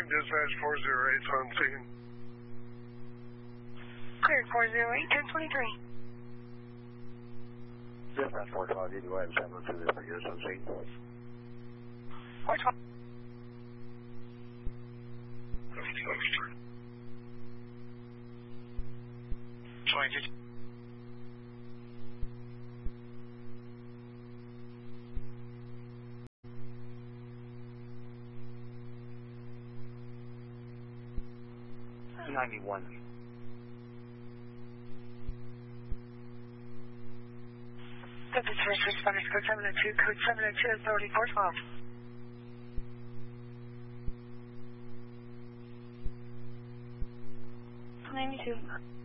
dispatch 408's on scene. Cleared 408, 1023. Dispatch 412, you can go ahead and send them to this for use on scene. 412. 22. $91. This is first responders, code 702, code 702, authority 412. $92.